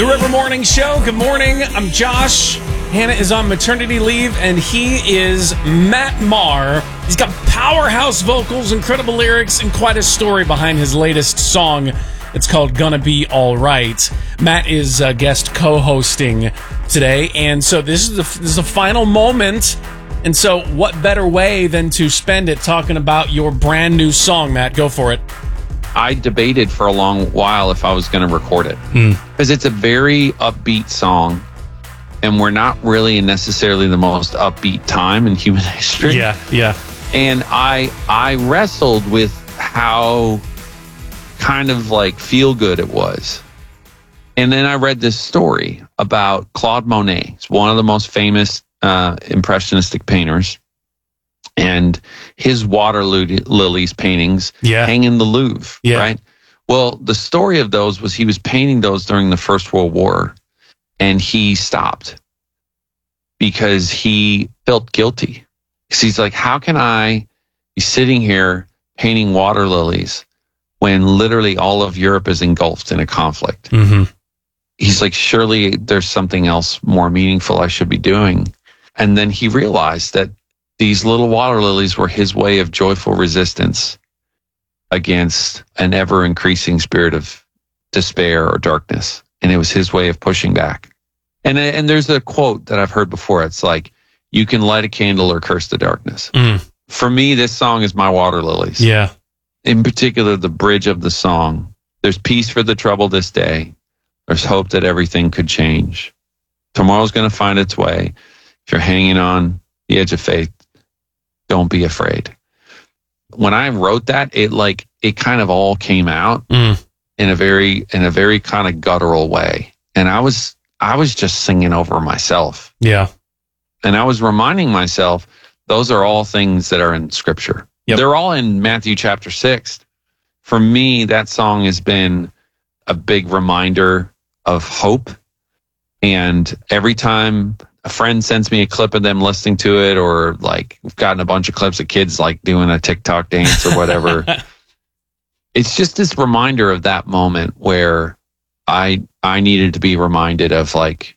The River Morning Show. Good morning. I'm Josh. Hannah is on maternity leave, and he is Matt Maher. He's got powerhouse vocals, incredible lyrics, and quite a story behind his latest song. It's called Gonna Be Alright. Matt is guest co-hosting today, and so this is the final moment. And so what better way than to spend it talking about your brand new song, Matt? Go for it. I debated for a long while if I was going to record it because it's a very upbeat song, and we're not really necessarily the most upbeat time in human history. Yeah. And I wrestled with how kind of like feel good it was. And then I read this story about Claude Monet. He's one of the most famous impressionistic painters. And his water lilies paintings hang in the Louvre, right? Well, the story of those was he was painting those during the First World War, and he stopped because he felt guilty. Because he's like, how can I be sitting here painting water lilies when literally all of Europe is engulfed in a conflict? Mm-hmm. He's like, surely there's something else more meaningful I should be doing. And then he realized that these little water lilies were his way of joyful resistance against an ever-increasing spirit of despair or darkness. And it was his way of pushing back. And there's a quote that I've heard before. It's like, you can light a candle or curse the darkness. For me, this song is my water lilies. Yeah. In particular, the bridge of the song. There's peace for the trouble this day. There's hope that everything could change. Tomorrow's going to find its way. If you're hanging on the edge of faith, don't be afraid. When I wrote that, it kind of all came out in a very kind of guttural way. And I was just singing over myself. Yeah. And I was reminding myself, those are all things that are in Scripture. Yep. They're all in Matthew chapter 6. For me, that song has been a big reminder of hope. And every time a friend sends me a clip of them listening to it, or like we've gotten a bunch of clips of kids like doing a TikTok dance or whatever. It's just this reminder of that moment where I needed to be reminded of like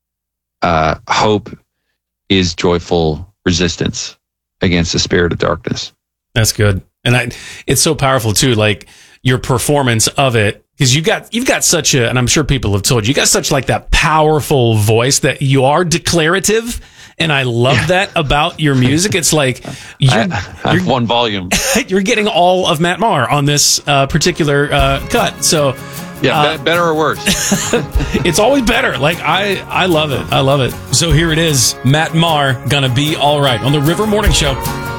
hope is joyful resistance against the spirit of darkness. That's good. And it's so powerful too, like your performance of it. Because you've got such a, and I'm sure people have told you, you got such like that powerful voice that you are declarative, and I love that about your music. It's like you're one volume. You're getting all of Matt Maher on this particular cut. So better or worse, it's always better. Like I love it. I love it. So here it is, Matt Maher, Gonna Be Alright on the River Morning Show.